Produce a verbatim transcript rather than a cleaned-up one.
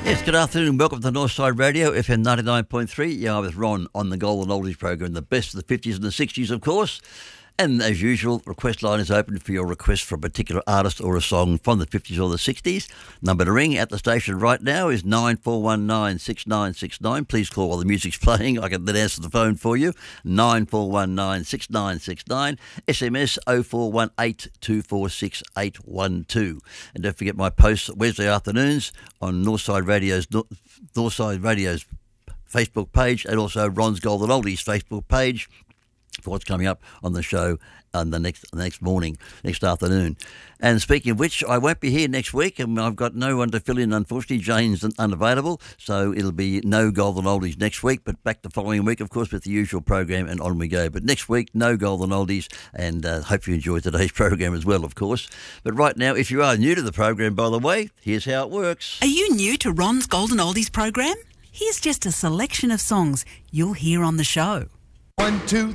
Yes, good afternoon. Welcome to Northside Radio, F M ninety-nine point three. Yeah, with Ron on the Golden Oldies program, the best of the fifties and the sixties, of course. And as usual, request line is open for your request for a particular artist or a song from the fifties or the sixties. Number to ring at the station right now is nine four one nine, six nine six nine. Please call while the music's playing. I can then answer the phone for you. nine four one nine, six nine six nine. S M S oh four one eight, two four six, eight one two. And don't forget my posts Wednesday afternoons on Northside Radio's Northside Radio's Facebook page and also Ron's Golden Oldies Facebook page for what's coming up on the show on the next the next morning, next afternoon. And speaking of which, I won't be here next week, and I've got no one to fill in, unfortunately. Jane's unavailable, so it'll be no Golden Oldies next week, but back the following week, of course, with the usual program, and on we go. But next week, no Golden Oldies, and uh, hope you enjoyed today's program as well, of course. But right now, if you are new to the program, by the way, here's how it works. Are you new to Ron's Golden Oldies program? Here's just a selection of songs you'll hear on the show. One, two,